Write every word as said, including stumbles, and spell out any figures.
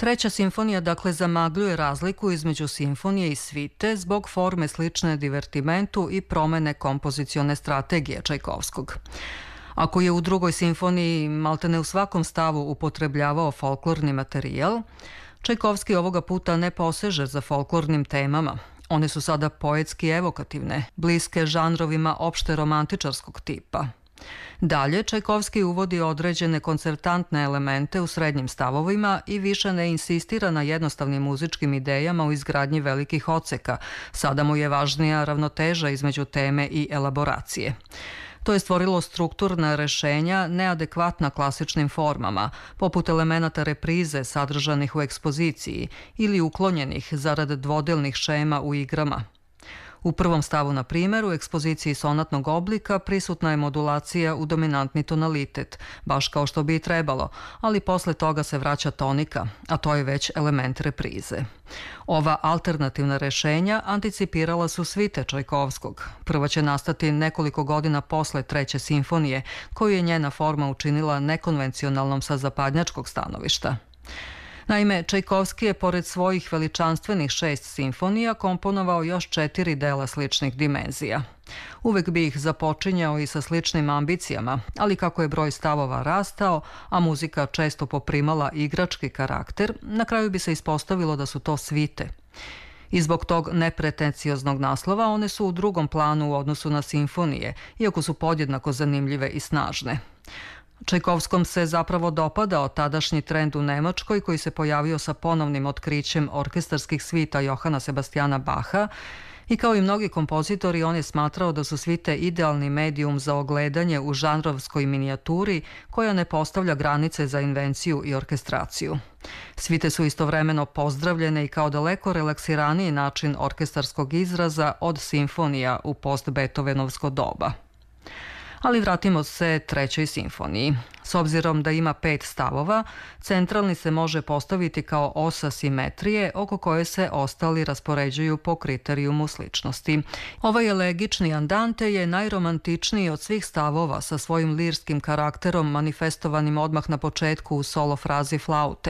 Treća simfonija dakle zamagljuje razliku između simfonije i svite zbog forme slične divertimentu i promene kompozicione strategije Čajkovskog. Ako je u drugoj simfoniji maltene u svakom stavu upotrebljavao folklorni materijal, Čajkovski ovoga puta ne poseže za folklornim temama. One su sada poetski evokativne, bliske žanrovima opšte romantičarskog tipa. Dalje, Čajkovski uvodi određene koncertantne elemente u srednjim stavovima i više ne insistira na jednostavnim muzičkim idejama u izgradnji velikih odseka. Sada mu je važnija ravnoteža između teme i elaboracije. To je stvorilo strukturna rešenja neadekvatna klasičnim formama, poput elemenata reprize sadržanih u ekspoziciji ili uklonjenih zarad dvodelnih šema u igrama. U prvom stavu, na primjer, u ekspoziciji sonatnog oblika prisutna je modulacija u dominantni tonalitet, baš kao što bi i trebalo, ali posle toga se vraća tonika, a to je već element reprize. Ova alternativna rešenja anticipirala su svite Čajkovskog. Prva će nastati nekoliko godina posle treće simfonije, koju je njena forma učinila nekonvencionalnom sa zapadnjačkog stanovišta. Naime, Čajkovski je pored svojih veličanstvenih šest simfonija komponovao još četiri dela sličnih dimenzija. Uvek bi ih započinjao i sa sličnim ambicijama, ali kako je broj stavova rastao, a muzika često poprimala igrački karakter, na kraju bi se ispostavilo da su to svite. I zbog tog nepretencioznog naslova one su u drugom planu u odnosu na simfonije, iako su podjednako zanimljive i snažne. Čajkovskom se zapravo dopadao tadašnji trend u Nemačkoj koji se pojavio sa ponovnim otkrićem orkestarskih svita Johana Sebastijana Baha i kao i mnogi kompozitori on je smatrao da su svite idealni medijum za ogledanje u žanrovskoj minijaturi koja ne postavlja granice za invenciju i orkestraciju. Svite su istovremeno pozdravljene i kao daleko relaksiraniji način orkestarskog izraza od simfonija u post-Beethovenovsko doba. Ali vratimo se trećoj simfoniji. S obzirom da ima pet stavova, centralni se može postaviti kao osa simetrije oko koje se ostali raspoređuju po kriterijumu sličnosti. Ovaj elegični andante je najromantičniji od svih stavova sa svojim lirskim karakterom manifestovanim odmah na početku u solo frazi flaute.